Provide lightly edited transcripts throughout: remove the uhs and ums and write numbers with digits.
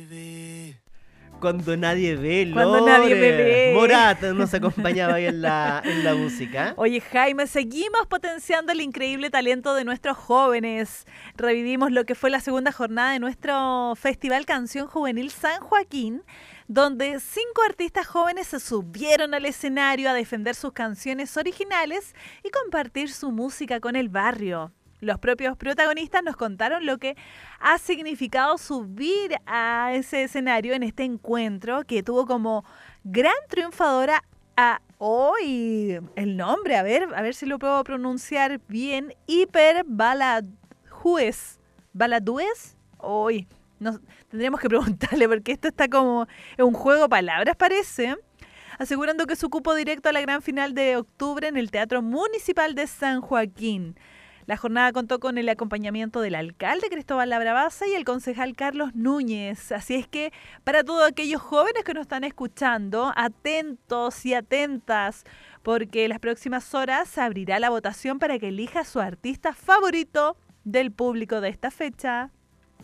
Cuando nadie ve, Cuando nadie me ve. Morat nos acompañaba ahí en la música. Oye, Jaime, seguimos potenciando el increíble talento de nuestros jóvenes. Revivimos lo que fue la segunda jornada de nuestro Festival Canción Juvenil San Joaquín, donde 5 artistas jóvenes se subieron al escenario a defender sus canciones originales y compartir su música con el barrio. Los propios protagonistas nos contaron lo que ha significado subir a ese escenario en este encuentro que tuvo como gran triunfadora a hoy el nombre, a ver si lo puedo pronunciar bien, Hiper Baladúes. ¿Baladúes? Hoy tendríamos que preguntarle porque esto está como es un juego de palabras parece. Asegurando que su cupo directo a la gran final de octubre en el Teatro Municipal de San Joaquín. La jornada contó con el acompañamiento del alcalde Cristóbal Labrabasa y el concejal Carlos Núñez. Así es que para todos aquellos jóvenes que nos están escuchando, atentos y atentas, porque en las próximas horas se abrirá la votación para que elija a su artista favorito del público de esta fecha.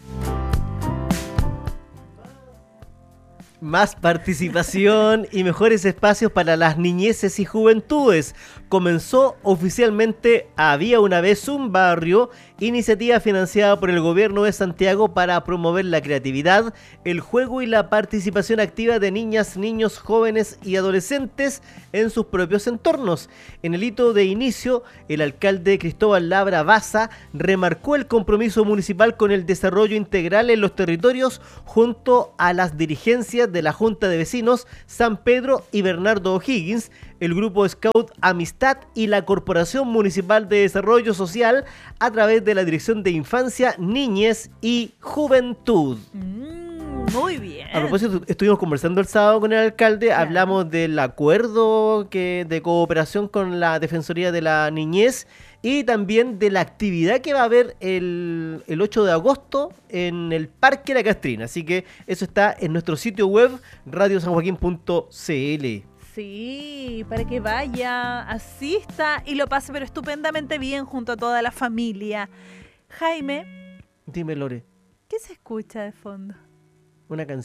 Más participación y mejores espacios para las niñeces y juventudes. Comenzó oficialmente Había una vez un barrio, iniciativa financiada por el gobierno de Santiago para promover la creatividad, el juego y la participación activa de niñas, niños, jóvenes y adolescentes en sus propios entornos. En el hito de inicio, el alcalde Cristóbal Labrabasa remarcó el compromiso municipal con el desarrollo integral en los territorios junto a las dirigencias de la Junta de Vecinos San Pedro y Bernardo O'Higgins, el Grupo Scout Amistad y la Corporación Municipal de Desarrollo Social a través de la Dirección de Infancia, Niñez y Juventud. Muy bien. A propósito, estuvimos conversando el sábado con el alcalde, claro. Hablamos del acuerdo de cooperación con la Defensoría de la Niñez y también de la actividad que va a haber el 8 de agosto en el Parque La Castrina. Así que eso está en nuestro sitio web radiosanjoaquin.cl. Sí, para que vaya, asista y lo pase pero estupendamente bien junto a toda la familia. Jaime. Dime, Lore. ¿Qué se escucha de fondo? Una canción.